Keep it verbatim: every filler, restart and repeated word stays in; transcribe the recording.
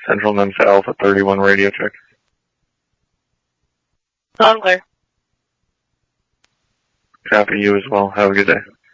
Central, and then to Alpha thirty-one radio check. I'm clear. Copy you as well. Have a good day.